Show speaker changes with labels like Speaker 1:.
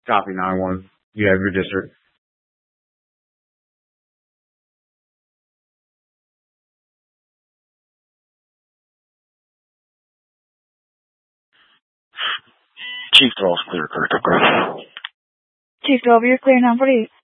Speaker 1: Copy 9-1. You have your district.
Speaker 2: Chief 12 clear, correct.
Speaker 3: Chief 12, you're clear now. 48.